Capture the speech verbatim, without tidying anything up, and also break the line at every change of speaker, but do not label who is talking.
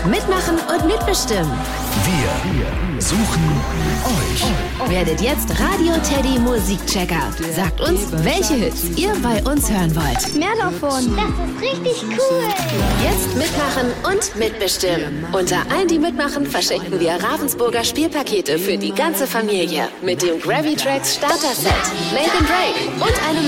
Mitmachen und mitbestimmen.
Wir suchen euch.
Werdet jetzt Radio Teddy Musikchecker. Sagt uns, welche Hits ihr bei uns hören wollt.
Mehr davon.
Das ist richtig cool.
Jetzt mitmachen und mitbestimmen. Unter allen, die mitmachen, verschenken wir Ravensburger Spielpakete für die ganze Familie. Mit dem Gravitrax Starter Set, Make and Break und einem